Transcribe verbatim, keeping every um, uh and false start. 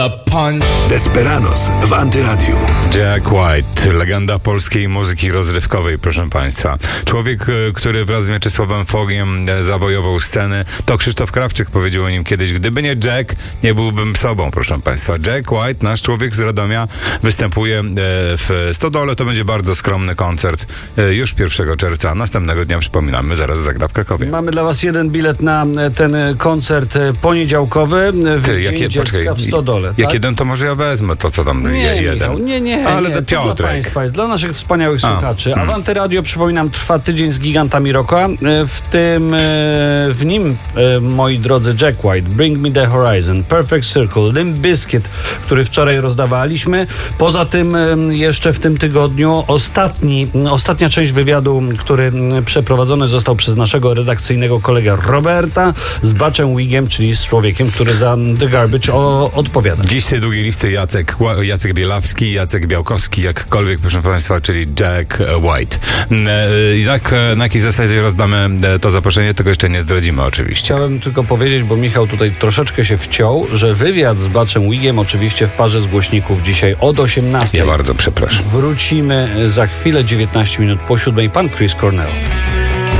A punch. Desperados w Antyradiu. Jack White, legenda polskiej muzyki rozrywkowej, proszę Państwa. Człowiek, który wraz z Mieczysławem Fogiem zawojował sceny. To Krzysztof Krawczyk powiedział o nim kiedyś: gdyby nie Jack, nie byłbym sobą, proszę Państwa. Jack White, nasz człowiek z Radomia, występuje w Stodole. To będzie bardzo skromny koncert już pierwszego czerwca. Następnego dnia, przypominamy, zaraz zagra w Krakowie. Mamy dla Was jeden bilet na ten koncert poniedziałkowy w Ty, Dzień jakie, Dziecka poczekaj, w Stodole. jak tak? jeden, to może ja wezmę to, co tam Nie, jeden. Michał, nie, nie, Ale nie. to To dla Piotrek. Państwa jest, dla naszych wspaniałych A, słuchaczy. A hmm. w Antyradio, przypominam, trwa tydzień z gigantami rocka. W tym, w nim, moi drodzy, Jack White, Bring Me The Horizon, Perfect Circle, Limp Bizkit, który wczoraj rozdawaliśmy. Poza tym jeszcze w tym tygodniu ostatni, ostatnia część wywiadu, który przeprowadzony został przez naszego redakcyjnego kolegę Roberta z Butchem Wigiem, czyli z człowiekiem, który za The Garbage o, odpowiada. Dziś z tej długiej listy Jacek, Jacek Bielawski, Jacek Białkowski, jakkolwiek, proszę Państwa, czyli Jack White. Jak, na jakiej zasadzie rozdamy to zaproszenie, tego jeszcze nie zdradzimy oczywiście. Chciałem tylko powiedzieć, bo Michał tutaj troszeczkę się wciął, że wywiad z Butchem Wigiem oczywiście w parze z głośników dzisiaj od osiemnastej. Ja bardzo przepraszam. Wrócimy za chwilę, dziewiętnaście minut po siódmej. Pan Chris Cornell.